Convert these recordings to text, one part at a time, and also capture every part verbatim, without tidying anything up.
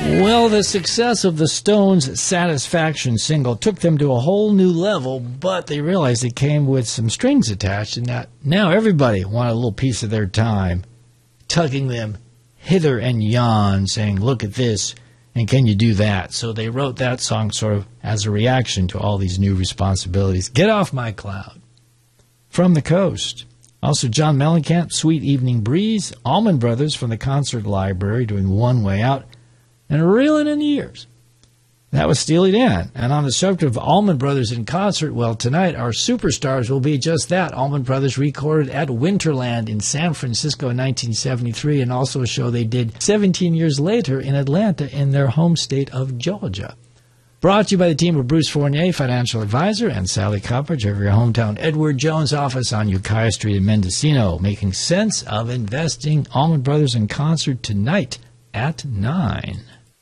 Well, the success of the Stones' Satisfaction single took them to a whole new level, but they realized it came with some strings attached, and that now everybody wanted a little piece of their time, tugging them hither and yon, saying, look at this, and can you do that? So they wrote that song sort of as a reaction to all these new responsibilities. Get Off My Cloud. From the Coast. Also John Mellencamp, Sweet Evening Breeze. Allman Brothers from the Concert Library doing One Way Out. And Reelin' in Years. That was Steely Dan. And on the subject of Allman Brothers in concert, well, tonight our superstars will be just that. Allman Brothers recorded at Winterland in San Francisco in nineteen seventy-three, and also a show they did seventeen years later in Atlanta in their home state of Georgia. Brought to you by the team of Bruce Fournier, financial advisor, and Sally Coppage of your hometown Edward Jones office on Ukiah Street in Mendocino, making sense of investing. Allman Brothers in concert tonight at nine.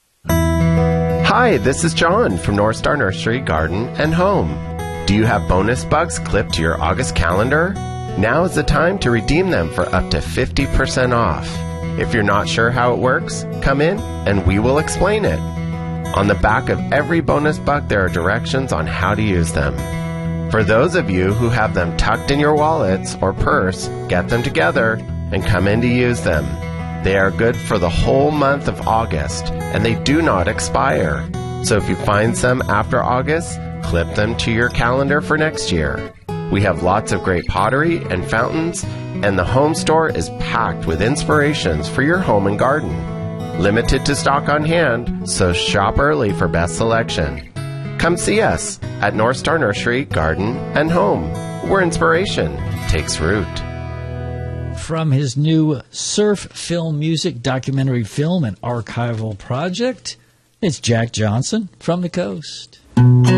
Hi, this is John from North Star Nursery, Garden, and Home. Do you have bonus bucks clipped to your August calendar? Now is the time to redeem them for up to fifty percent off. If you're not sure how it works, come in and we will explain it. On the back of every bonus buck, there are directions on how to use them. For those of you who have them tucked in your wallets or purse, get them together and come in to use them. They are good for the whole month of August, and they do not expire. So if you find some after August, clip them to your calendar for next year. We have lots of great pottery and fountains, and the home store is packed with inspirations for your home and garden. Limited to stock on hand, so shop early for best selection. Come see us at North Star Nursery, Garden, and Home, where inspiration takes root. From his new Surf Film Music documentary film and archival project, it's Jack Johnson from the Coast.